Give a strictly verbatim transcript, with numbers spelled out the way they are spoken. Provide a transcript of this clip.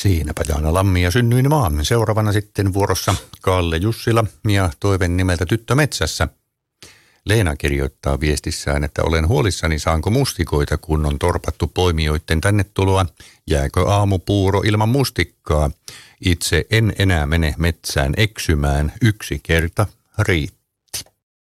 Siinäpä Jaana Lammi ja Synnyin maa. Seuraavana sitten vuorossa Kalle Jussila ja toiven nimeltä Tyttö metsässä. Leena kirjoittaa viestissään, että olen huolissani, saanko mustikoita, kun on torpattu poimijoiden tänne tuloa. Jääkö aamupuuro ilman mustikkaa? Itse en enää mene metsään eksymään, yksi kerta riittää.